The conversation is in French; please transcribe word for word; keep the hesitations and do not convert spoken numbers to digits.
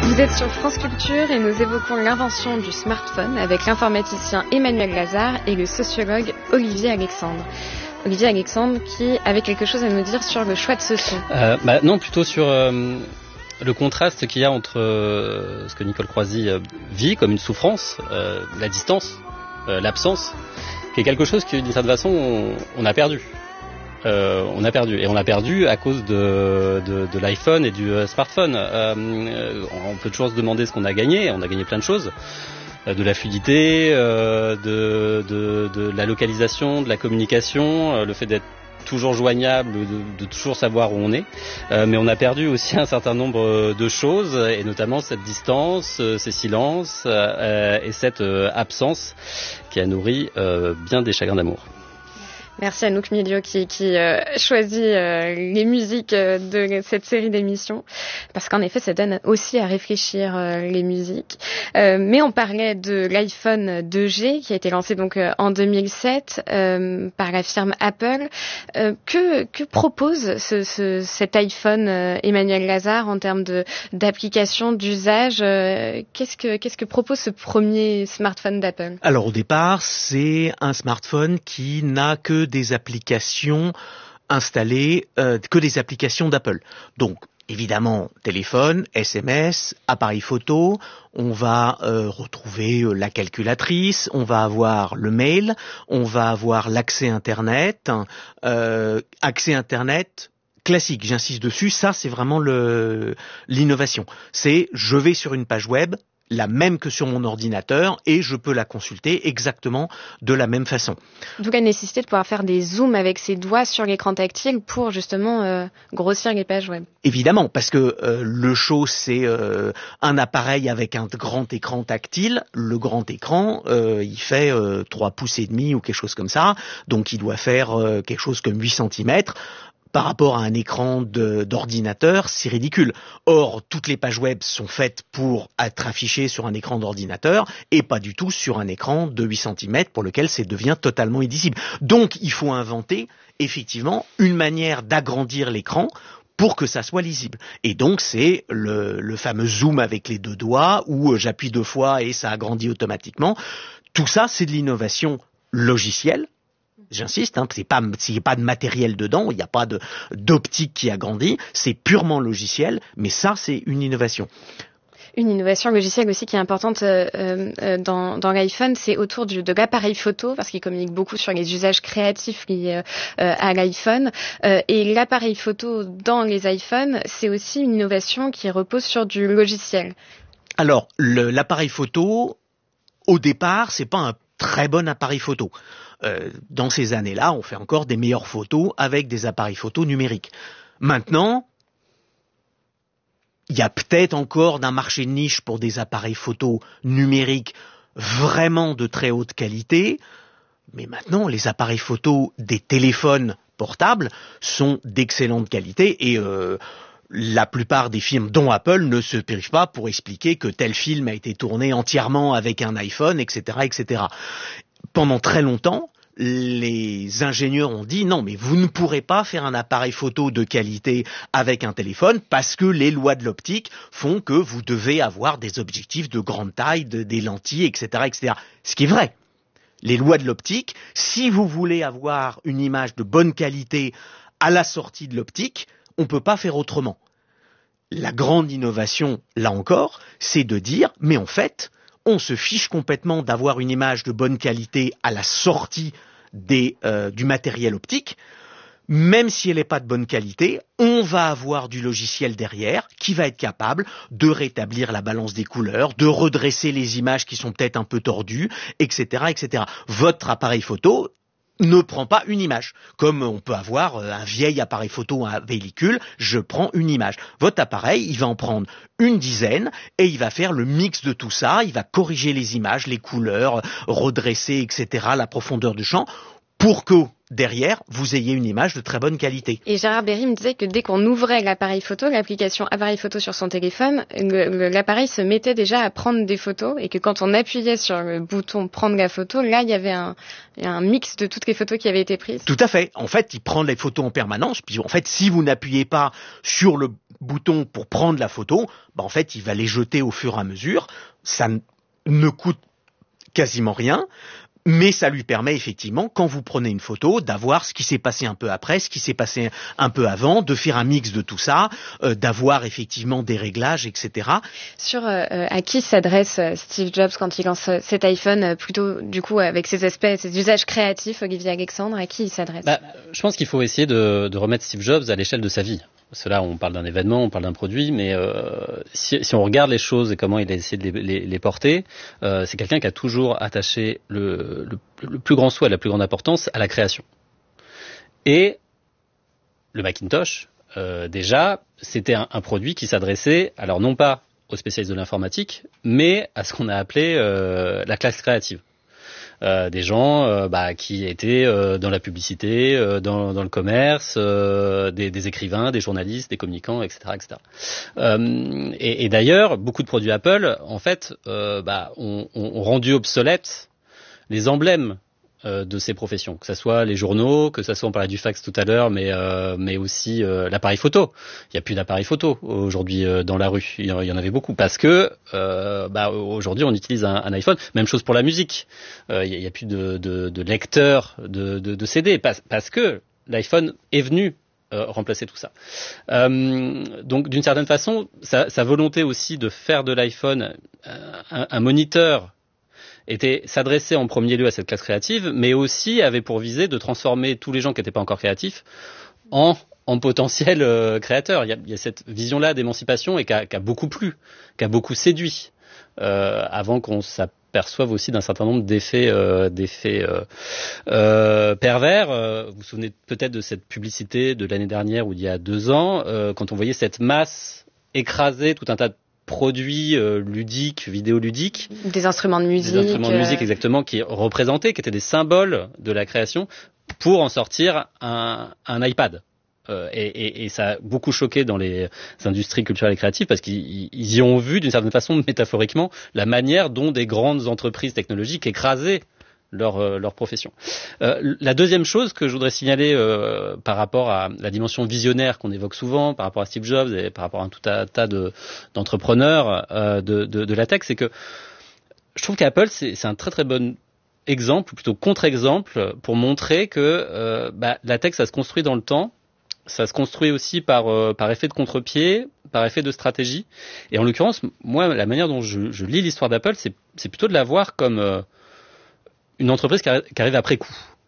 Vous êtes sur France Culture et nous évoquons l'invention du smartphone avec l'informaticien Emmanuel Lazare et le sociologue Olivier Alexandre. Olivier Alexandre qui avait quelque chose à nous dire sur le choix de ce son. Euh, bah non, plutôt sur euh, le contraste qu'il y a entre euh, ce que Nicole Croisy euh, vit comme une souffrance, euh, la distance, euh, l'absence, qui est quelque chose que d'une certaine façon on, on a perdu. Euh, on a perdu et on l'a perdu à cause de, de, de l'iPhone et du euh, smartphone. Euh, on peut toujours se demander ce qu'on a gagné. On a gagné plein de choses, euh, de la fluidité, euh, de, de, de la localisation, de la communication, euh, le fait d'être toujours joignable, de, de toujours savoir où on est. Euh, mais on a perdu aussi un certain nombre de choses, et notamment cette distance, euh, ces silences euh, et cette euh, absence qui a nourri euh, bien des chagrins d'amour. Merci à Anouk Milio qui, qui euh, choisit euh, les musiques euh, de cette série d'émissions, parce qu'en effet ça donne aussi à réfléchir euh, les musiques. Euh, mais on parlait de l'iPhone deux G qui a été lancé donc euh, en deux mille sept euh, par la firme Apple. Euh, que, que propose ce, ce, cet iPhone euh, Emmanuel Lazare en termes de, d'application, d'usage euh, qu'est-ce que, qu'est-ce que propose ce premier smartphone d'Apple ? Alors au départ, c'est un smartphone qui n'a que des applications installées, euh, que des applications d'Apple. Donc, évidemment, téléphone, S M S, appareil photo, on va euh, retrouver euh, la calculatrice, on va avoir le mail, on va avoir l'accès Internet, euh, accès Internet classique, j'insiste dessus, ça c'est vraiment le, l'innovation. C'est, je vais sur une page web, la même que sur mon ordinateur, et je peux la consulter exactement de la même façon. D'où la nécessité de pouvoir faire des zooms avec ses doigts sur l'écran tactile pour justement euh, grossir les pages web. Évidemment, parce que euh, le show, c'est euh, un appareil avec un grand écran tactile. Le grand écran, euh, il fait euh, trois pouces et demi ou quelque chose comme ça, donc il doit faire euh, quelque chose comme huit centimètres. Par rapport à un écran de, d'ordinateur, c'est ridicule. Or, toutes les pages web sont faites pour être affichées sur un écran d'ordinateur et pas du tout sur un écran de huit centimètres pour lequel ça devient totalement illisible. Donc, il faut inventer, effectivement, une manière d'agrandir l'écran pour que ça soit lisible. Et donc, c'est le, le fameux zoom avec les deux doigts où j'appuie deux fois et ça agrandit automatiquement. Tout ça, c'est de l'innovation logicielle. J'insiste, hein, c'est pas, il n'y a pas de matériel dedans, il n'y a pas de, d'optique qui agrandit, c'est purement logiciel, mais ça, c'est une innovation. Une innovation logicielle aussi qui est importante euh, euh, dans, dans l'iPhone, c'est autour du, de l'appareil photo, parce qu'il communique beaucoup sur les usages créatifs liés euh, à l'iPhone. Euh, et l'appareil photo dans les iPhones, c'est aussi une innovation qui repose sur du logiciel. Alors, le, l'appareil photo, au départ, c'est pas un très bon appareil photo. Euh, dans ces années-là, on fait encore des meilleures photos avec des appareils photo numériques. Maintenant, il y a peut-être encore d'un marché de niche pour des appareils photo numériques vraiment de très haute qualité, mais maintenant, les appareils photo des téléphones portables sont d'excellente qualité et euh, la plupart des films, dont Apple, ne se privent pas pour expliquer que tel film a été tourné entièrement avec un iPhone, et cetera, et cetera. Pendant très longtemps, les ingénieurs ont dit non, mais vous ne pourrez pas faire un appareil photo de qualité avec un téléphone parce que les lois de l'optique font que vous devez avoir des objectifs de grande taille, de, des lentilles, et cetera, et cetera. Ce qui est vrai. Les lois de l'optique, si vous voulez avoir une image de bonne qualité à la sortie de l'optique, on ne peut pas faire autrement. La grande innovation, là encore, c'est de dire, mais en fait, on se fiche complètement d'avoir une image de bonne qualité à la sortie des, euh, du matériel optique. Même si elle n'est pas de bonne qualité, on va avoir du logiciel derrière qui va être capable de rétablir la balance des couleurs, de redresser les images qui sont peut-être un peu tordues, et cetera, et cetera. Votre appareil photo ne prend pas une image. Comme on peut avoir un vieil appareil photo, un pellicule, je prends une image. Votre appareil, il va en prendre une dizaine et il va faire le mix de tout ça, il va corriger les images, les couleurs, redresser, et cetera, la profondeur du champ, pour que derrière, vous ayez une image de très bonne qualité. Et Gérard Berry me disait que dès qu'on ouvrait l'appareil photo, l'application appareil photo sur son téléphone, le, le, l'appareil se mettait déjà à prendre des photos et que quand on appuyait sur le bouton prendre la photo, là, il y avait un, un mix de toutes les photos qui avaient été prises. Tout à fait. En fait, il prend les photos en permanence. Puis, en fait, si vous n'appuyez pas sur le bouton pour prendre la photo, bah, en fait, il va les jeter au fur et à mesure. Ça ne coûte quasiment rien. Mais ça lui permet effectivement, quand vous prenez une photo, d'avoir ce qui s'est passé un peu après, ce qui s'est passé un peu avant, de faire un mix de tout ça, euh, d'avoir effectivement des réglages, et cetera. Sur euh, à qui s'adresse Steve Jobs quand il lance cet iPhone, plutôt du coup avec ses aspects, ses usages créatifs, Olivier Alexandre, à qui il s'adresse? Bah, je pense qu'il faut essayer de, de remettre Steve Jobs à l'échelle de sa vie. Parce que là, on parle d'un événement, on parle d'un produit, mais euh, si, si on regarde les choses et comment il a essayé de les, les, les porter, euh, c'est quelqu'un qui a toujours attaché le, le, le plus grand souhait, la plus grande importance à la création. Et le Macintosh, euh, déjà, c'était un, un produit qui s'adressait, alors non pas aux spécialistes de l'informatique, mais à ce qu'on a appelé euh, la classe créative. Euh, des gens euh, bah, qui étaient euh, dans la publicité, euh, dans, dans le commerce, euh, des, des écrivains, des journalistes, des communicants, et cetera, et cetera. Euh, et, et d'ailleurs, beaucoup de produits Apple, en fait, euh, bah, ont, ont rendu obsolètes les emblèmes euh, de ces professions, que ce soit les journaux, que ce soit, on parlait du fax tout à l'heure, mais euh, mais aussi euh, l'appareil photo. Il n'y a plus d'appareil photo aujourd'hui euh, dans la rue. Il y en avait beaucoup parce que euh, bah, aujourd'hui on utilise un, un iPhone. Même chose pour la musique. Euh, il n'y a, a plus de, de, de lecteurs de, de, de C D parce, parce que l'iPhone est venu Euh, remplacer tout ça. Euh, donc d'une certaine façon, sa, sa volonté aussi de faire de l'iPhone un, un moniteur était s'adresser en premier lieu à cette classe créative, mais aussi avait pour visée de transformer tous les gens qui n'étaient pas encore créatifs en, en potentiels euh, créateurs. Il y, a, il y a cette vision-là d'émancipation et qui a, qui a beaucoup plu, qui a beaucoup séduit, euh, avant qu'on s'aperçoive aussi d'un certain nombre d'effets, euh, d'effets euh, euh, pervers. Euh, vous vous souvenez peut-être de cette publicité de l'année dernière ou d'il y a deux ans, euh, quand on voyait cette masse écraser tout un tas de produits euh, ludiques, vidéoludiques. Des instruments de musique. Des instruments de musique, euh... exactement, qui représentaient, qui étaient des symboles de la création, pour en sortir un, un iPad. Euh, et, et, et ça a beaucoup choqué dans les industries culturelles et créatives parce qu'ils ils y ont vu, d'une certaine façon, métaphoriquement, la manière dont des grandes entreprises technologiques écrasaient leur, euh, leur profession. Euh, la deuxième chose que je voudrais signaler euh, par rapport à la dimension visionnaire qu'on évoque souvent, par rapport à Steve Jobs et par rapport à tout un tas de, d'entrepreneurs euh, de, de, de la tech, c'est que je trouve qu'Apple, c'est, c'est un très très bon exemple, ou plutôt contre-exemple, pour montrer que euh, bah, la tech, ça se construit dans le temps. Ça se construit aussi par, euh, par effet de contre-pied, par effet de stratégie. Et en l'occurrence, moi, la manière dont je, je lis l'histoire d'Apple, c'est, c'est plutôt de la voir comme euh, une entreprise qui arrive après coup.